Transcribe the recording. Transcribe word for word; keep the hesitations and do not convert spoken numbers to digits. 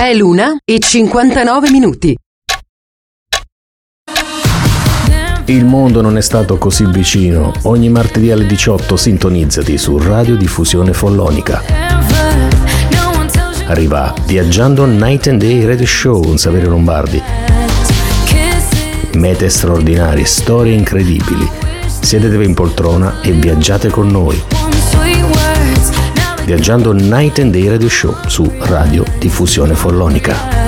È l'una e cinquantanove minuti. Il mondo non è stato così vicino. Ogni martedì alle diciotto sintonizzati su Radio Diffusione Follonica. Arriva Viaggiando Night and Day Radio Show con Saverio Lombardi. Mete straordinarie, storie incredibili. Sedetevi in poltrona e viaggiate con noi. Viaggiando Night and Day Radio Show su Radio Diffusione Follonica.